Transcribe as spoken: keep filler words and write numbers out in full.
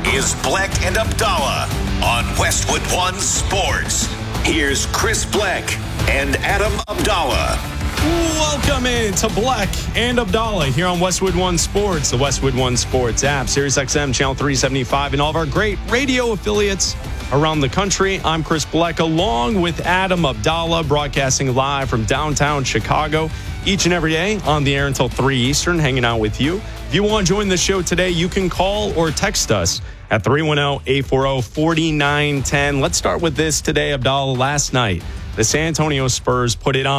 is Bleck and Abdallah on Westwood One Sports. Here's Chris Bleck and Adam Abdallah. Welcome in to Bleck and Abdallah here on Westwood One Sports, the Westwood One Sports app, Sirius X M, Channel three seventy-five, and all of our great radio affiliates around the country. I'm Chris Bleck, along with Adam Abdallah, broadcasting live from downtown Chicago each and every day on the air until three Eastern, hanging out with you. If you want to join the show today, you can call or text us at three one zero, eight four zero, four nine one zero. Let's start with this today, Abdallah. Last night, the San Antonio Spurs put it on